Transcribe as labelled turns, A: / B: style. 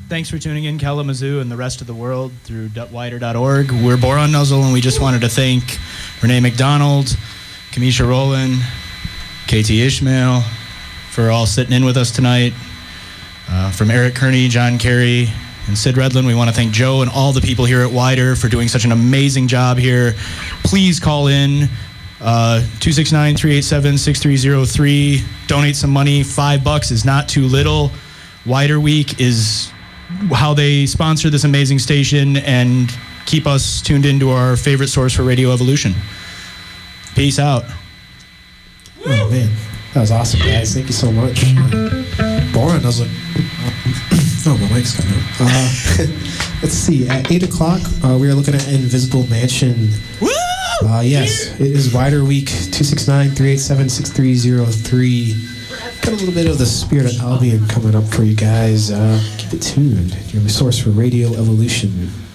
A: Thanks for tuning in, Kalamazoo and the rest of the world through wider.org. We're Boron Nuzzle, and we just wanted to thank Renee McDonald, Kamisha Rowland, KT Ishmael for all sitting in with us tonight. From Eric Kearney, John Carey, and Sid Redland, we want to thank Joe and all the people here at Wider for doing such an amazing job here. Please call in 269-387-6303. Donate some money. $5 is not too little. Wider Week is how they sponsor this amazing station and keep us tuned into our favorite source for Radio Evolution. Peace out.
B: Oh, man. That was awesome, guys. Thank you so much. Boron Nuzzle. Oh, my mic's got out. Let's see. At 8 o'clock, we are looking at Invisible Mansion.
A: Woo!
B: Yes, it is Wider Week, 269-387-6303. Got a little bit of the Spirit of Albion coming up for you guys. Keep it tuned. Your source for Radio Evolution.